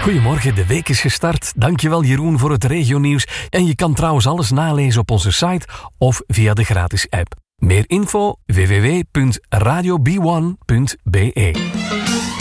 Goedemorgen, de week is gestart. Dankjewel Jeroen voor het regionieuws. En je kan trouwens alles nalezen op onze site of via de gratis app. Meer info www.radiob1.be